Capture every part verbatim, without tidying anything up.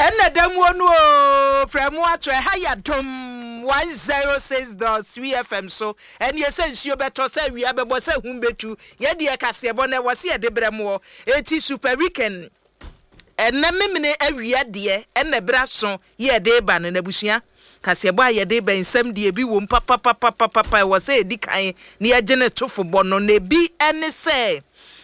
Ena demu no premu ato ha ya dom one oh six point three F M so eni ese nsuo beto se wi abebo se humbetu ye de kasebo na wose ye de bremo eti super weekend ena memene awia de ena bra so ye de ba na busua kasebo aye de ba nsam de bi wo papa papa papa wose edi kan na ye gene tofo bono na bi ene se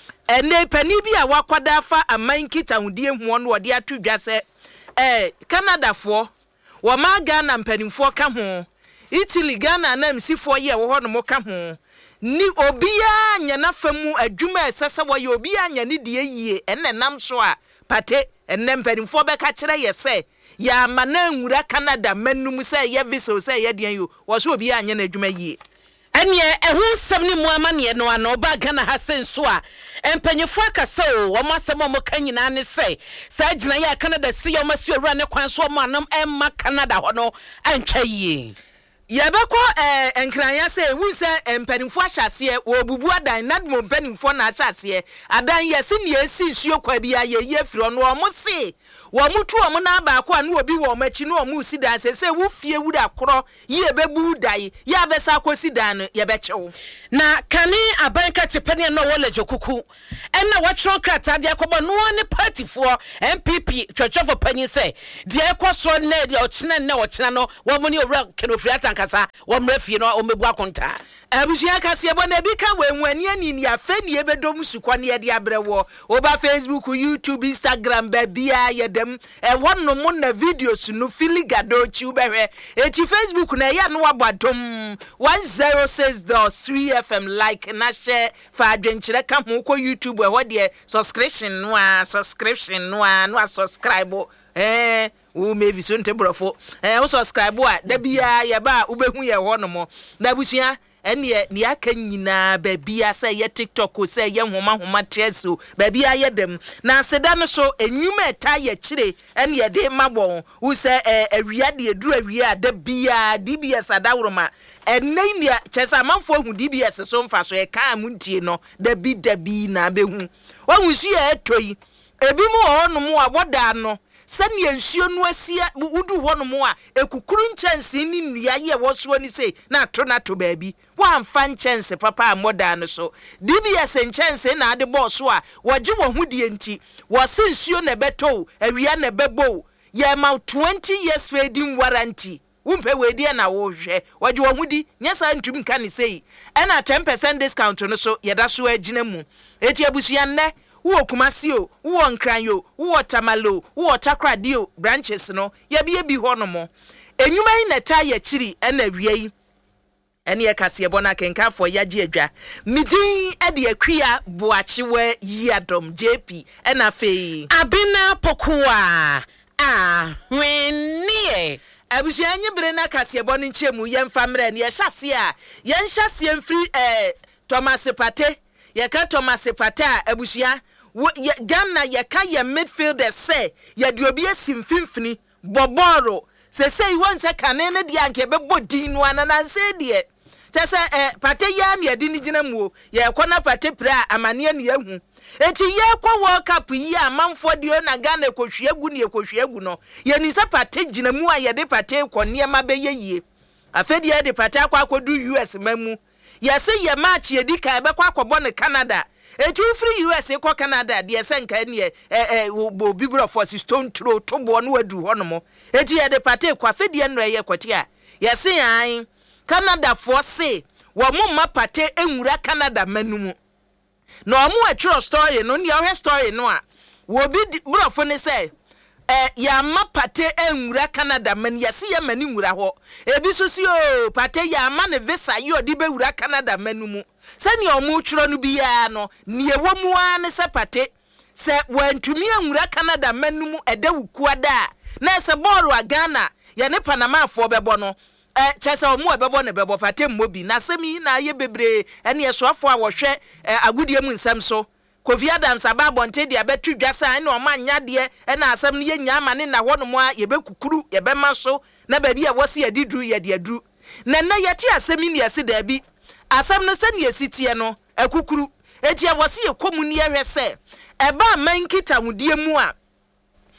ene pani bi a wakwada fa aman kita hudie ho no ode atodwa se eh Canada fo wo ma Ghana mpanimfo ka ho Italy Ghana na msifo ye wo ho no mo ka ho ni obia nya na famu adwuma esese wo ye obia nya ni de yie enne nam so a pate enne mpanimfo be ka kire ye se ya mana nwura Canada manum se ye visa se ye den yo wo so obia nya na adwuma yie Enye ehu semni mu amane no ana oba Ghana ha senso a empanyefo akasa o wo masem mo ka nyina ne se sa gina ya Canada si yo masu ewura ne kwan so mo anam emma Canada ho no antwa yie Yabeko eh enkranya se wu se empanimfo ahyase wo bubu adan nadmo empanimfo na ahyase adan yesi ne esi nsuo kwa bia ye ye firo no omo se wo mutu omo na ba ko anu obi wo machi no omo si dan se se wo fie wura koro ye bebu dai ya besa kosi dan ye bechewo na kane abanka tepene no wole jokuku enna watro krata de akobo no ne party for M P P twetwefo panyi se de ekoso na de ochina na ochina no wo mo ne owura kenofriata kasa wo mrafie no o mebu akonta abusia kase bo na bi ka wenwani ani ni afani e bedom sukwa ne de abrewo oba Facebook YouTube Instagram ba bia yedem e wonno mo na videos no filigado chi ubehwe e chi Facebook na ya no abadom one oh six point three F M like na share fa adwenkyere ka ho ko YouTube e ho de subscription no a subscription no a no a subscribe eh wo me vision tebrofo eh wo subscribe a da bia ye ba ubehu ye ho no mo na busua ene ne aka nyina ba bia se ye TikTok se ye homa homa treso ba bia ye dem na seda no so enwuma eta ye kire ene ye de mabon wo se awia de eduru awia da bia D B S adawroma ene nia chesa manfo hu D B S so mfa so e ka amuntie no da bi da bi na behu wo hu su ye etoyi ebi mu ho no mu aboda no sani ensuo no asia wudu ho no mo a ekukuru nchanse ni nnua ye wo so ni sei na to na to baabi wa amfa nchanse papa amoda no so D B S nchanse na ade bo so a woje wo hudie nti wo se nsuo na beto awia na bebo ye ma twenty years feeding warranty wumpe wedi na wo hwe woje wo hudi nyesa ntum nka ni sei na ten percent discount no so ye da so agina mu eti abusia nne wo kumasio wo nkranyo wo tamalo wo takradio branches no ye bie bi ho no mo enwuma yi na ta ye chiri na wiei ene ye kase bona kenkafo yaje adwa midin e de akua boachewa yiadom J P na fei abina pokuwa ah wennie abusia nyibere na kase bona nchemu ye mfamre ne ye hyase a ye nhyase mfiri eh Thomas Pate ye ka Thomas Pate a abusia Ghana ye ka ye midfielder say ye de obi asimfimfini boboro se say won se kane ne de anke bebo din no anana se de te se eh Pate ya ne de ni gina mu ye kona Pate pra amane ne ahu eti ye kwa World Cup yi amanfo de na Ghana kohwe agu ne kohwe agu no ye ni se Pate gina mu a ye de Pate kone ma be ye yie afedi ye de Pate akwa akodu U S mamu ye se ye match ye di ka be kwa akobo ne Canada etu free U S ko Canada de senka ne eh eh obi bro for stone throw to bo no adu ho no mo eti ye de Pate kwa fedie no ye kwete a ye se an Canada for say wo mo ma Pate enwura Canada manum no mo atro story no ne o story no a wo bi bro for ne say eh ya ma Pate enwura Canada man ye se ye mani nwura ho ebi so si o Pate ya ma ne visa yo di be wura Canada manum sani omu twro no bia no ne wo mu an se Pate se wantumi anwura Canada manum eda wukuada na se ball wa Ghana ye ne Panama afo bebo no eh chesa omu bebo ne bebo Pate mmobi na semi na ye bebre ene ye soafo a wo hwe agudie mu nsam so Kofi Adams ababonte dia betu dwasa ene o manya de ene asem ne ye nya amane na ho no mo a ye bekukuru ye bema so na ba bi a wose ye didru ye de adru na na ye ti asem ni ye se da bi asem no se ne ye sitie no akukuru eti a wose ye komuni ye hwese eba mankita hudie mu a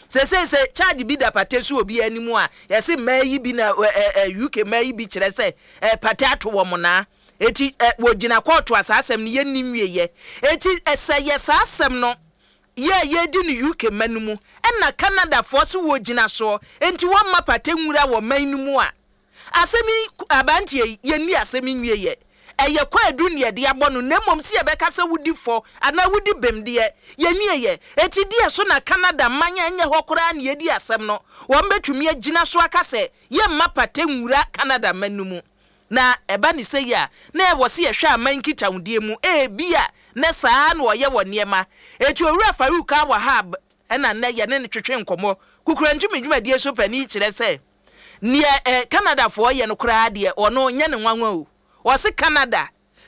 se se se charge bi da pate so obi animu a yesi mayi bi na U K mayi bi kire se pate ato wo mo na eti wo gina court asasem ne yenim wieye eti ese yesasem no ye ye di no U K manumu na Canada fo so wo gina so enti wo ma pate nwura wo manumu a asemi abantie ye ni asemi wieye eye kwa edu ne de abɔ no nemom si ebeka se wudi fo ana wudi bem de ye nieye eti die so na Canada manya anya hokora na ye di asem no wo mbetumi agina so aka se ye mapate nwura Canada manumu na eba ni se ya na e wo se ye hwa aman kitawudie mu e bia na saa na wo ye wo niema eti owura Faruka wa hab ena na ye ne ne twetwe nkomo kukura ntumi dwumadie so pani kire se ne eh, Canada fo ye no kura de ono nya ne nwanwa o wose Canada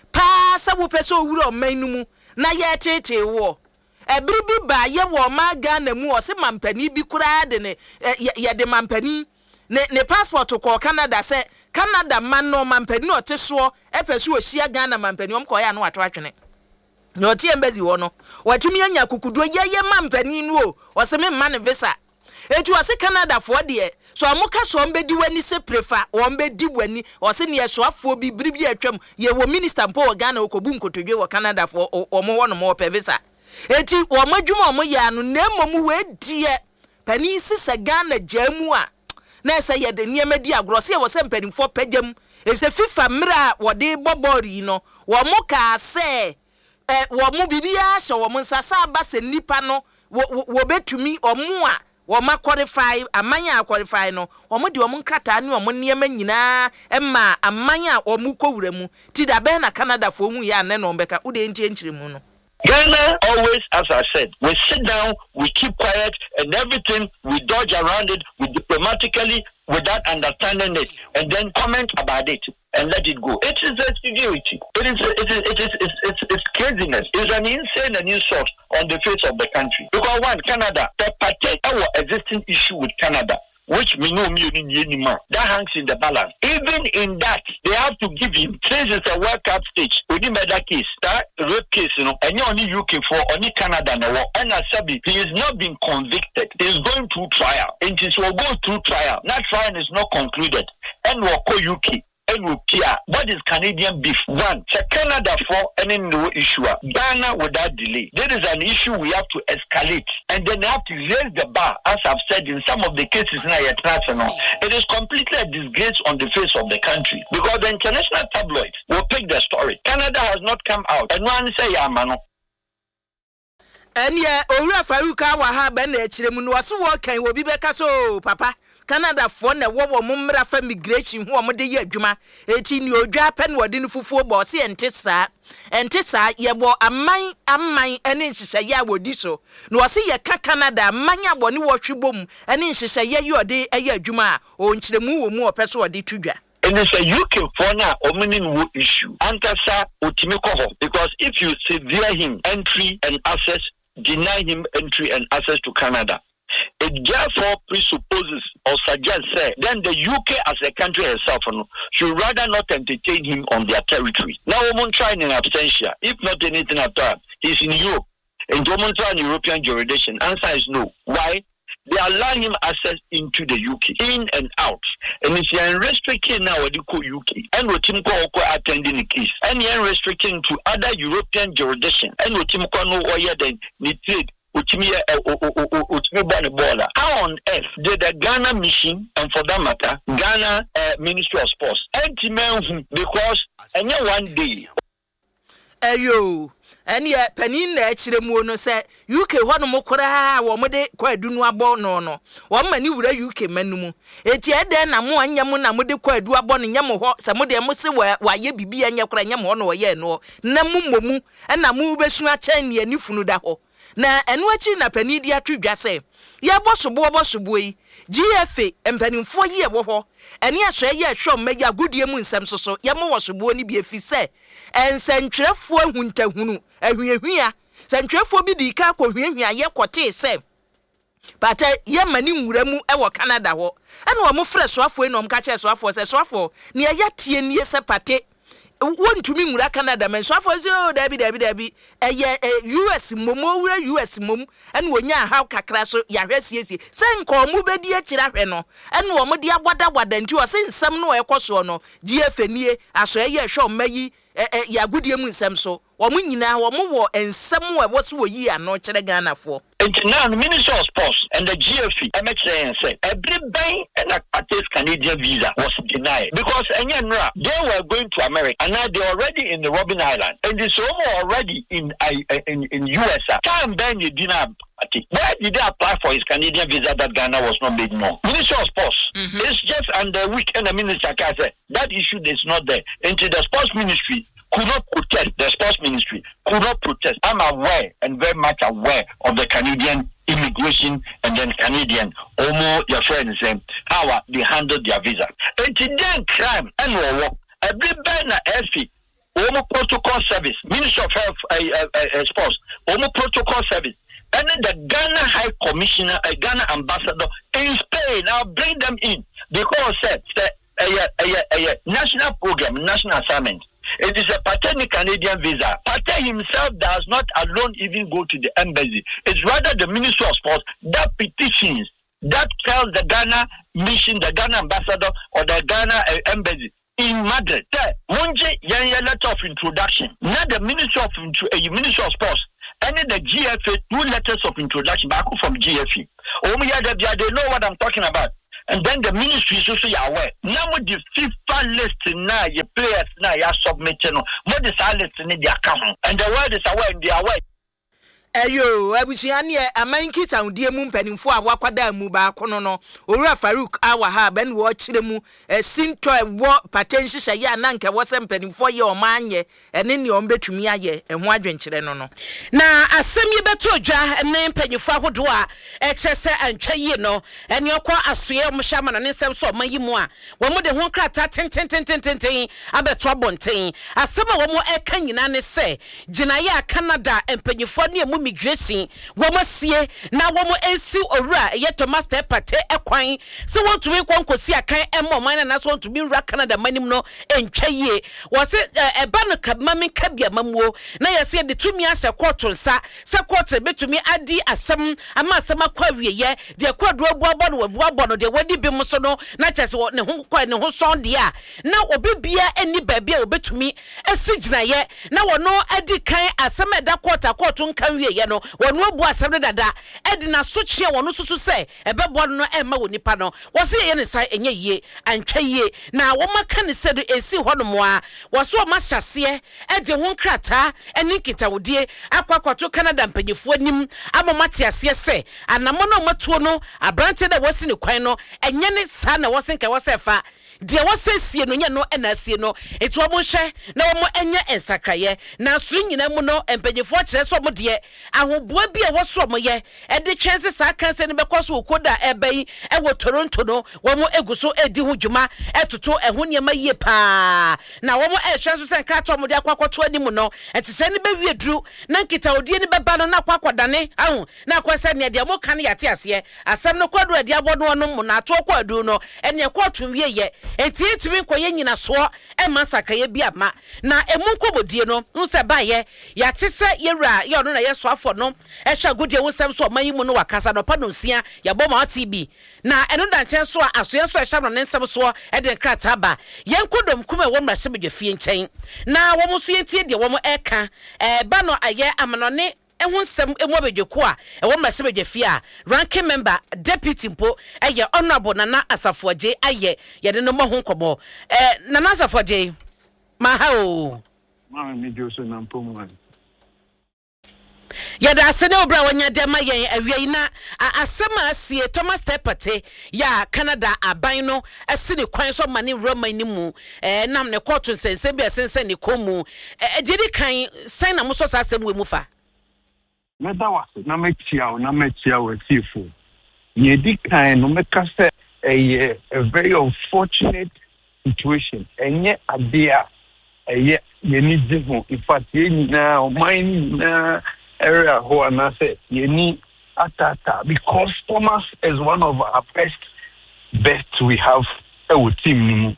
pa sa wo pese owura omanumu na ye tete wo ebiribi ba ye wo ma Ghana mu wose mampani bi kura de ne ye de mampani ne ne passport ko Canada se Canada man no mampani o te so e pese o hia Ghana mampani om ko ya no wato atwene ne o tie mbezi wo no watumi anya kukudo ye ye mampani no o wose me man visa etu wose Canada fo de so amuka so mbedi wani se prefer o mbedi wani o se ne yesoafo bi biribi atwam ye wo minister mpo o Ghana okobu nkotodwe wo Canada fo o mo wono mo pevisa eti o madwuma o mo ya no nemom we die pani sisa Ghana jamu a na se ye de niam di agrose wo se mpanimfo pagam e se FIFA mra wo de bobori no wo mo ka se eh wo mo bibia hye wo mo nsasa ba se nipa no wo betumi o mo a wo ma qualify amanya qualify no wo mo de wo nkrata ne wo mo niam nyina emma amanya wo mo kowura mu ti da be na Canada fo hu ya ne no mbeka wo de ntie nchire mu no. Ghana always, as I said, we sit down, we keep quiet, and everything we dodge around it, we diplomatically, without understanding it, and then comment about it and let it go. It is a stupidity. It is, it is, it is, it's, it's, it's craziness. It's an insane and insult on the face of the country. Because one, Canada, the particular existing issue with Canada, which we know anymore, that hangs in the balance. Even in that, they have to give him, since it's a World Cup stage, within that case, that rape case, you know, and you're only U K for, only Canada, no, and Asabi, he is not being convicted. He's going through trial. And since we'll go through trial, that trial is not concluded, and we'll call U K. What is Canadian beef? One, so Canada for any no issue. Ghana without delay. There is an issue we have to escalate, and then they have to raise the bar. As I've said in some of the cases now, it is completely a disgrace on the face of the country because the international tabloids will pick the story. Canada has not come out, and one say, "Yeah, man." And yeah, Owura Faruka wa ha ben na echire mu no so wo kan wo bi beka so papa. Canada for na wo wo mmra fa migration ho mo de ye adwuma eti ni odwa pen wo de no fufuo bo se ente saa ente saa ye bo aman aman ene nhihye ya wodi so no wo se ye ka Canada manya bo ne wo hwebom ene nhihye ye ye ode eye adwuma o nkyeremu wo mu opeso ode tudwa. And it's a U K for now, ominin issue. Antasa utimikoho because if you severe him entry and access, deny him entry and access to Canada. It therefore presupposes or suggests say, then the U K as a country itself should rather not entertain him on their territory. Now, woman trying in absentia, if not anything at all, he's in Europe. And woman trying European jurisdiction. Answer is no. Why? They allow him access into the U K, in and out. And if you're restricting now what you call U K, and what you call attending the case, and you're restricting to other European jurisdiction, and what you call no oil then need trade. How on earth did the Ghana mission and for that matter Ghana uh, Ministry of Sports because any one day ayo any penin na echire mu no say U K ho no mokora wo mode kwadu nu abo no no wo mani wura U K manumu eti ede na mo anyam na mode kwadu abo no nyam ho se mode mo se wa ye bibi anya kora nyam ho no wo ye no na mummomu na mu besu a chan ne anifunu da ho na enu achi na pani di atwedwa se ya bosobo bosobo yi G F A empanimfo yi e wo ho ene ahwe ye ahwe mmagya godie mu nsem soso ye mo wosobo ni bi efi se ensentwerefo ahuntahunu ahwiahwia sentwerefo bi di ka kohwiahwia ye kote se pata ye mani nwura mu e wo Canada ho ene wo mo frɛ soafo eno om ka che soafo se soafo ne ya tie nie se pate wontumi nwura Canada men so afọ so dabi dabi dabi eye U S momo wura U S mom ene wonya ha kakra so yahwe siesie se nko mu bedi akira hwe no ene wo mo de agwada gwada nti wo se nsem no ekoso no G F nie aso eye hwe omayi ya gudie mu nsem so wo mo nyina wo mo wo ensem wo wo so wo yi ano kire Ghana fo. Now, the Minister of Sports and the G F E, M H A said, every bank and Pate's Canadian visa was denied because they were going to America and now they're already in the Robben Island and it's already in in, in U S A. Time then you didn't. Why did they apply for his Canadian visa that Ghana was not made known? Minister of Sports, mm-hmm. It's just under week and the minister can say that issue is not there. Into the sports ministry could not protest, the sports ministry could not protest. I'm aware and very much aware of the Canadian immigration and then Canadian, almost your friends saying how they handled their visa. And today, crime and war, a big banner, F I, almost protocol service, Minister of Health, uh, uh, uh, Sports, almost protocol service. And then the Ghana High Commissioner, a uh, Ghana ambassador in Spain, I'll bring them in because it's a, a, a, a, a national program, national assignment. It is a Pate's Canadian visa. Pate himself does not alone even go to the embassy. It's rather the Minister of Sports that petitions, that tells the Ghana mission, the Ghana ambassador or the Ghana uh, embassy in Madrid. Munje yanya letter of introduction. Not the Minister of uh, Minister of Sports. And the G F A, two letters of introduction back from G F E. Oh, they know what I'm talking about. And then the ministry is also aware. Now with the FIFA list now, your players now you are submitting. What is our list in the account? And the world is aware and they are aware. Eyo abusiani amanki taudie mu mpanimfo a wakwada mu ba kono no Owura Farouk awa ha ben wo kire mu sinto wo patenshi hye ya na nke wo se mpanimfo ye o manye ene ne o mbetumi aye eho adwenkire no no na asem ye beto dwa ne mpanimfo ahodo a e kyese antwa yi no ene okọ asoye mo hya na ne nsem so mayi mu a wo mo de ho krata tententententen abeto abonten asem a wo mo e kan nyina ne se ginaye a Canada mpanimfo ne mu migration womo sie na womo ensi owura ye Thomas Pate ekwan se wontumi konkosi akan emo man na so wontumi nra Canada manim no entwa yie wo se eba no kabmami kabia mamuo na yese de tumi ahye court nsa se court betumi adi asem ama asem akwa wieye de kwado abu abo no wabu abo no de wadi bi mo so no na kyese ne ho kwa ne ho son de a na obibia eni baabia obetumi esigina ye na wono adi kan asem eda court court nkan wie ye no wono abu asem dada edi na so chie wono susu se ebebo no ema wonipa no wo se ye ne sai enye yie antwa yie na wo maka ne se do esi hono mo a wo so ma hyase edi ho nkrata eni kitawodie akwakwato Canada mpanyefo anim amomate ase se anamo no matuo no abrante da wasi ne kwan no enye ne sa na wo se nka wo se fa de wo se sie no nya no ena sie no etu omo hwe na wo mo enye ensakraye na asuru nyina mu no empanyefo kire so mo de ahoboa bi a wo so mo ye e de chance sa kan se ne be kwaso okoda ebai e wo Toronto no wo mo eguso edi ho dwuma etoto eho niema yie pa na wo mo e hwe so se nka to mo de akwakoto ani mu no etise ne be wiedru na nkita odie ne beba no na akwakodane ahu na akwase ne de mo kan yate ase asem no kwado ade abono no mo na to kwadu no ene kwatu wie ye enti etimi nkoye nyina so e masakaye bi ama na emu nkobodie no nse baye ya tese yewra ye ono na ye so afo no e hwa godie wosem so mayi mu no wakasa no pa no sia ya bo ma T V na eno da nchen so asoye so e hwa no ne nsem so e de nkrata ba ye nkodom kuma wo mra sebedwe fie nchen na wo mo so yentie de wo mo eka e ba no aye amanone ehun sem emu abedweko a ewo masebedwe fie a ranking member deputy mpo eye honorable Nana Asafoagye aye ye de no mo ho komo eh Nana Asafoagye ma ha o ma mi joso na mpomu ya da sene obra wanya de ma yen awie na asema asie Thomas Pate ya Canada aban no ase ne kwan so mane Roma ni mu eh nam ne court nsense bia sense ne komu eh de kan sign na mo so asem we mu fa meda wase na mechia na mechia we sifo ye di kan no meka se a, a very unfortunate situation enye adea eye ye ni divo in fact ye na o mine na area ho na say ye ni atata because Thomas is one of our best best we have our team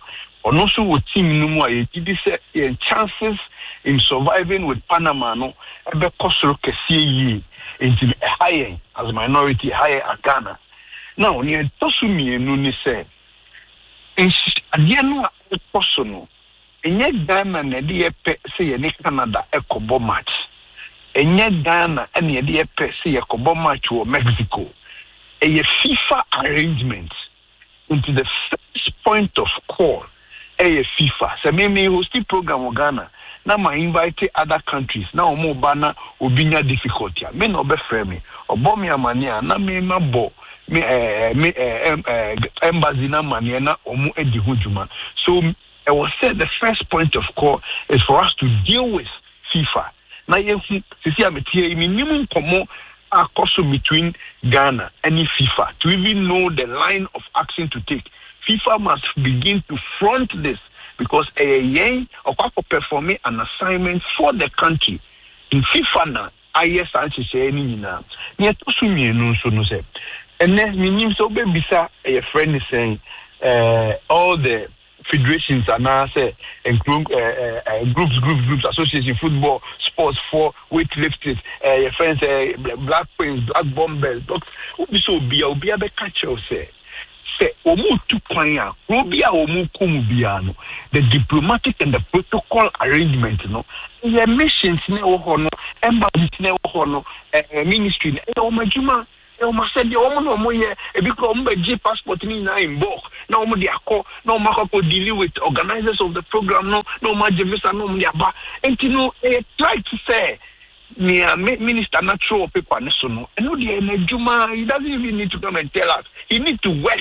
or also with team no more. It is chances in surviving with Panama no ebe kosoro kesi into a higher as a minority higher at Ghana. Now near Tosumi no ni say in adiano personal in yet Ghana na di epe say ni Canada ekobo match. In yet Ghana and ye di epe say ekobo match or Mexico. A FIFA arrangement into the first point of call. A FIFA. So me me host program of Ghana. Now I invite other countries. Now mo bana obinya difficulty. Me no be frame me. Obo me amania na me ma bo me eh me eh embassy na mania na omo edi hujuma. So I was said the first point of call is for us to deal with FIFA. Na ye sisi ametie minimum komo akoso between Ghana and FIFA to even know the line of action to take. FIFA must begin to front this because a yen or performing an assignment for the country in FIFA na I S say any na near to sumi no so no say and then minim so be bisa a friend is saying uh, all the federations are now say include uh, uh, groups groups groups association football sports for weightlifters uh, your friends uh, black queens black bombers but obi so be obi be catch you say say omu tu kwanya obi a omu komu bia no the diplomatic and the protocol arrangement no the missions ne wo ho no embassy ne wo ho no ministry ne o majuma e o ma se de o mo no mo ye e bi ko mo be passport ni na in bulk na o mo de akọ na o ma ko deal with organizers of the program no no ma je visa no mo de aba enti no e try to say me minister natural paper ne so no e no de na juma he doesn't even need to come and tell us he need to work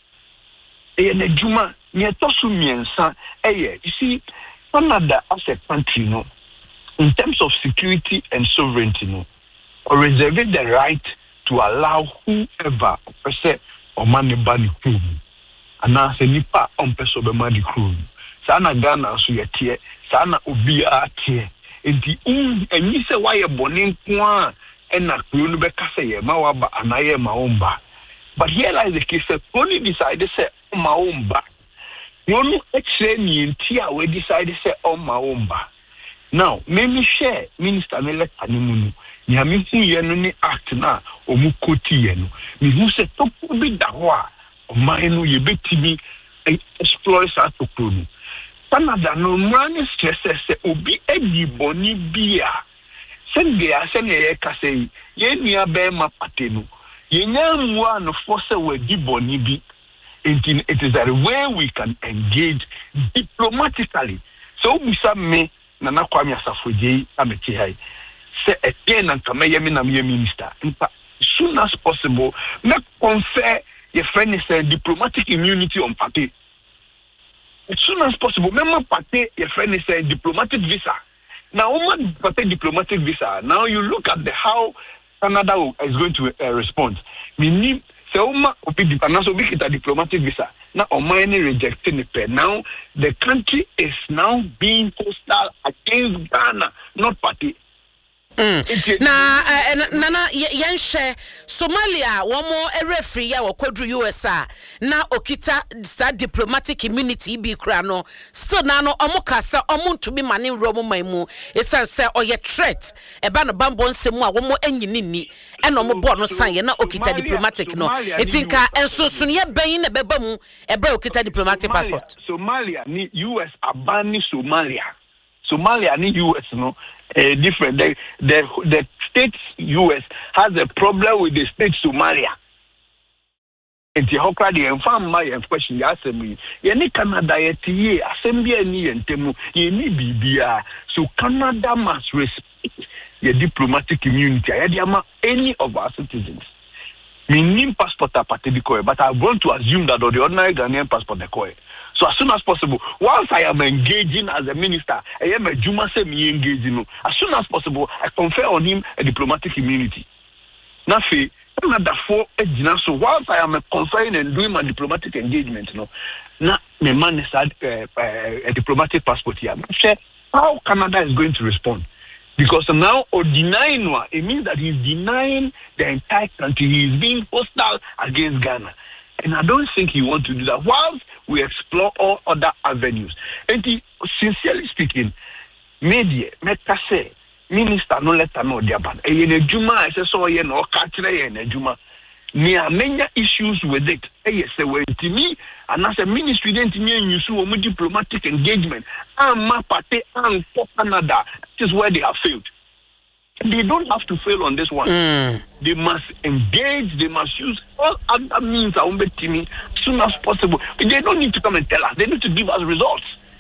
e na juma me to so miensa eh you see Canada as a country no in terms of security and sovereignty no or reserving the right to allow whoever person or money bani crew and as a nipa on person be money crew sana Ghana so yete sana obi atie enti un enyi se why boni nko a na crew no be kase ye ma wa ba anaye ma omba but here lies the case that only decided say ma omba you no explain nti a we decided say on ma omba now me me share minister me let animu ni ami hu ye no ni act na omu koti ye no me hu se to bi da ho a o man no ye betimi explore sa to kunu Canada no man stress se obi edi boni bia send dia send ye ka say ye nua be ma pate no ye nyam wa no force we di boni bi it is a way we can engage diplomatically so we me Nana Kwame Asafo-Adjei ameti hai say again and come ye me na me minister as soon as possible make confer your friend is a diplomatic immunity on party as soon as possible make party your friend is a diplomatic visa now woman party diplomatic visa now you look at the how Canada is going to uh, respond we need so uma obi kita diplomatic visa now Omani rejecting it now the country is now being hostile against Ghana not party Mm. Na uh, nana yenhwe Somalia womo e referee ya wakwadru U S A na okita sa diplomatic immunity bi kura no still na no omukasa omuntumi mane nromo maimu esan se oye threat e ba no bambo nsemu a womo anyinini e no mo bo no san ye na okita diplomatic no etinka ensoso ye ban na beba mu e bra okita diplomatic passport Somalia ni U S abani Somalia Somalia ni U S no uh, different. The, the the state U S has a problem with the state Somalia. And the Hokra the inform my question assembly. Any Canada yet ye assembly any entemu ye ni bibia. So Canada must respect the diplomatic immunity. Any of our citizens. Minim passport apate dikoe, but I'm going to assume that the ordinary Ghanaian passport dekoe. So as soon as possible, once I am engaging as a minister, I am a Juma say me engaging. As soon as possible, I confer on him a diplomatic immunity. Now, another four so whilst I am conferring and doing my diplomatic engagement, no, now my man is had uh, uh, a diplomatic passport here. How Canada is going to respond? Because now, or denying one, it means that he's denying the entire country. He is being hostile against Ghana. And I don't think he wants to do that. Whilst we explore all other avenues. And the, sincerely speaking, media, meka say, minister no let know their band. And in a Juma, I say, so you know, catch in a Juma. There are many issues with it. Yes, say, to me, and as a ministry, then to me, you see, a diplomatic engagement. And my party and Canada, that is where they have failed. They don't have to fail on this one. Mm. They must engage. They must use all other means as soon as possible. They don't need to come and tell us. They need to give us results.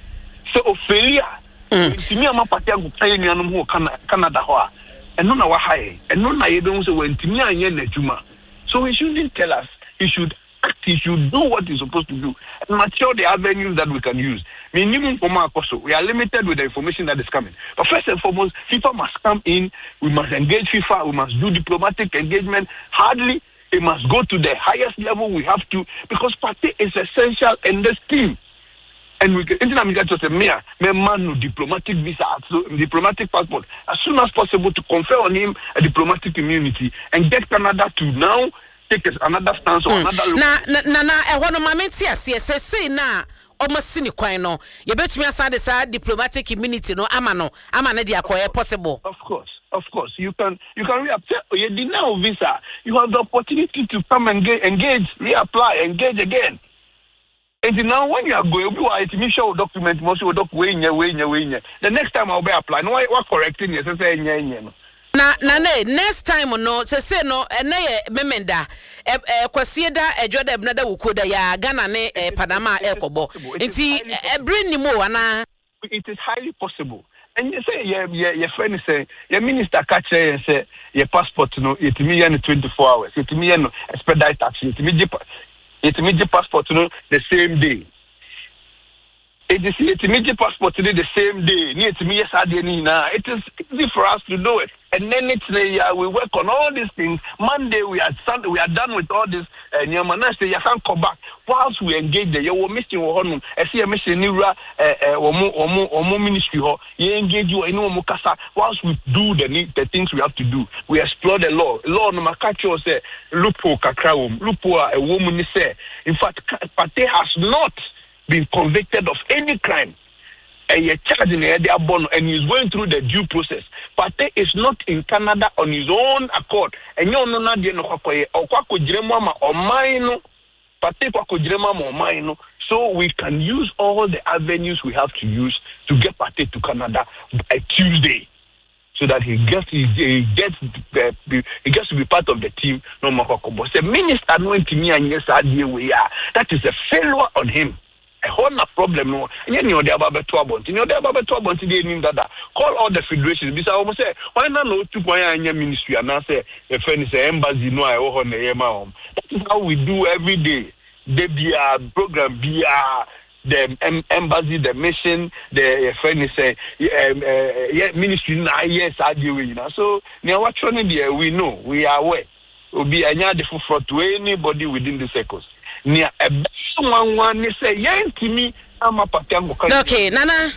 So failure. To me, I'm a party who play in Canada. And no, na high. And no, na you don't say when to me I am. So he shouldn't tell us. He should act. He should do what he's supposed to do and mature the avenues that we can use. Minimum for my course, we are limited with the information that is coming. But first and foremost, FIFA must come in. We must engage FIFA. We must do diplomatic engagement. Hardly it must go to the highest level we have to, because party is essential in this team. And we can just say, me, me man, no diplomatic visa, so diplomatic passport, as soon as possible to confer on him a diplomatic immunity and get Canada to now take another stance or mm. another. Na na na na. I want to moment here. See, say say na. Almost seen it quite no. You bet me aside the diplomatic immunity no. Amano, amano dia koye possible. Of course, of course. You can you can reapply. You deny visa. You have the opportunity to come and engage, engage, reapply, engage again. And now when you are going, you are to show document, most of doc way in your way in your way in. The next time I'll be applying. No, what correcting you? Say say na na ne next time no se se no na ye memenda e kwasieda ejoda ebnada wukoda ya Ghana ne Panama ekobo nti ebri ni mo ana. It is highly possible. And you say your your friend say your minister catch say say your passport no it me in twenty-four hours, it me no expedite taxi, it me it me passport no the same day. It is it me passport today the same day. It me yes it is easy for us to do it. And then it's uh, we work on all these things. Monday we are Sunday, we are done with all this. And your man say you can't come back. Whilst we engage there, you will miss your honor. I see a mission new uh omo omo omo ministry ho. You engage you in omo kasa. Whilst we do the the things we have to do, we explore the law. Law no makacho say lupo kakrawum. Lupo a woman say. In fact, Partey has not been convicted of any crime. And you're charging and he's going through the due process. Partey is not in Canada on his own accord. And you know not the no so we can use all the avenues we have to use to get Partey to Canada by Tuesday, so that he gets he, he gets uh, he gets to be part of the team. No more. The minister knowing to me and yes, we are. That is a failure on him. A whole problem no. You know they about two about. You know they about two about. They mean that call all the federations. Because I almost say why not no two point any ministry and I say the friend say embassy no I own the home. That is how we do every day. They be a program be a the em- embassy, the mission, the friend say um, uh, yeah ministry na yes I do you know. So now what trying there we know we are aware. Will be any different to anybody within the circles. Near a one one they say yen to me I'm a patango. Okay, Nana.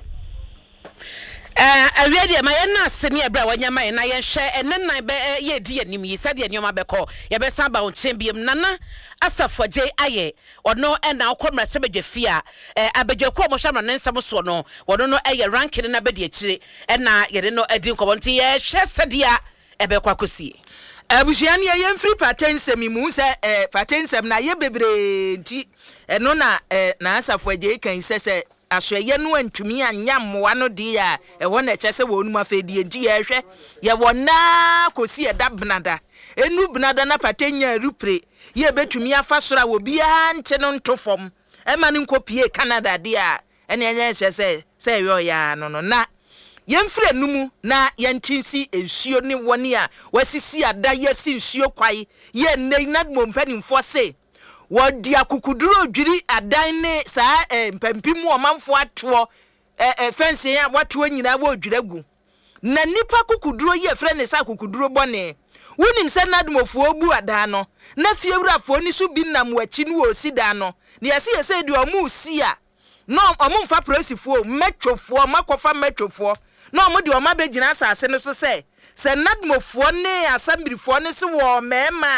Uh, I read my na senior bra when yama na yen share and then I be ye di anim yi said ye nyoma beko ye be san ba won champion nana asafo je aye ono e na akomra se beje fia eh abejeko mo hwa no nsam so no wono no eye ranking na be de akire e na ye de no adi nkobo nti ye hwe sedia e be kwa kosie abusian ye yem free patensem mu se eh patensem na ye bebre nti eno na eh na asafo je kan se se ahweye no antumi anya mmoa no de a ewo na eche se wonu mafedie nti ye hwe ye wona kosi eda benada enu benada na patenya rupre ye betumi afa sora wo bia nche no ntofom e ma ne nkopie Canada de a ene enye eche se se yo ya no no na yemfre numu na yentinsi ensuo ne woni a wasisi ada yesi nsuo kwai ye nei na mompanimfo se wodi akukuduro dwiri adan ne saa mpampimu omanfo ato eh fence ya wato nyina wo dwiragu na nipa kukuduro ye fre ne sa kukuduro bone wonim se nadmofo obu adan no na fiewurafo ni so bi nam wachi no osi dan no ne yesi yesi de omu si a no omu mfa prosifo metwofo makofa metwofo no omu de oma begina asase no so se se nadmofo ne asambirifo ne se wo mema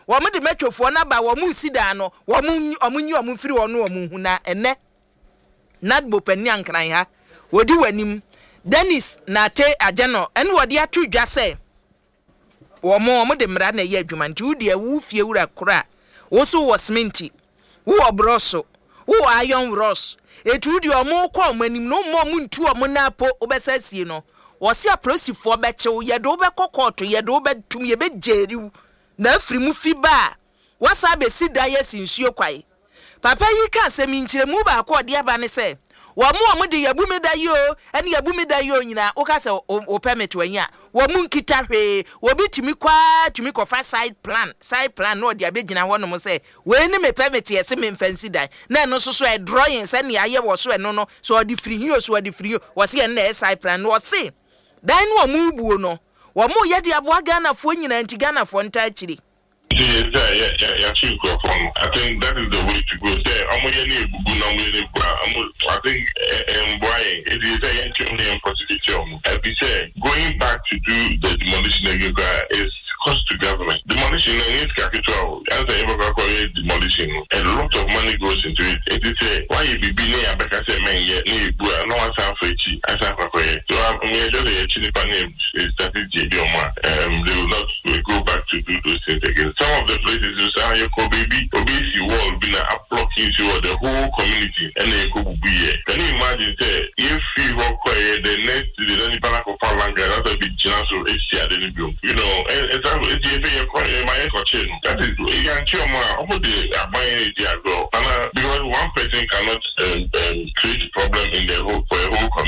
wo mo de metwofo na ba wo mo si da no wo mo omo nyi omo firi wo no wo mo hu na ene nadbo pani ankran ha wodi wanim Dennis na te ageno ene wodi atu dwa se wo mo wo mo de mra na ye adwuma nti wo de awu fie wura kora wo so wo sminti wo obroso wo ayon ros etu di omo kwa manim no mo mu ntu omo na po obesasie no wo se aprosifo be chew ye do be kokoto ye do be tum ye be jeri na afiri mu fi ba wasa be sida ye sinsuo kwai papa yi ka se mi nkyeremu ba ko de aba ne se wo mo omo de yabu da yo ene yabu da yo nyina wo ka se o permit wanya wo mu nkita hwe wo bi timi kwa timi ko fa side plan side plan no de abegina ho no mo se we ni me permit ye se me fancy dan na no so so e drawing se ne aye wo so e no no so di free hiyo so di free wo se na side plan no se dan no mu buo no wo mo ye de aboa Ghana fo nyina nti Ghana fo nta akiri. Yeah, yeah, yeah, yeah, I think that is the way to go. I think um, why it is a going back to do the demolition is cost to government. Demolition is capital. As I ever call it demolition, a lot of money goes into it. It is a why you be near a back as a man yet no one's half a cheap as I have so I'm just a chili panel started J B Oma. Um they will not go back to do those things again. Some of the places you say you could baby obviously wall been a blocking to the whole community and they could be here. Can you imagine say if you walk the next to the Danny Panako Palanga that's a big chance of H C R you know and that is young children because one person cannot um, um, create a problem in the whole for a whole community.